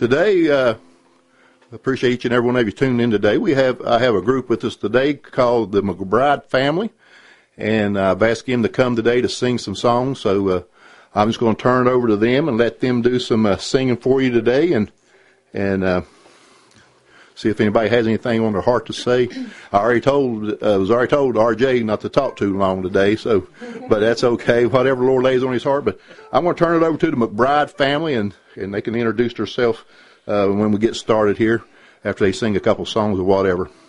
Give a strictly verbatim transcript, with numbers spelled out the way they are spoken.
today, uh, appreciate each and every one of you tuning in today. We have I have a group with us today called the McBride Family, and I've asked them to come today to sing some songs. So uh, I'm just going to turn it over to them and let them do some uh, singing for you today, and and uh, see if anybody has anything on their heart to say. I already told uh, was already told R J not to talk too long today, so but that's okay. Whatever the Lord lays on his heart. But I'm going to turn it over to the McBride family, and and they can introduce themselves uh, when we get started here after they sing a couple songs or whatever.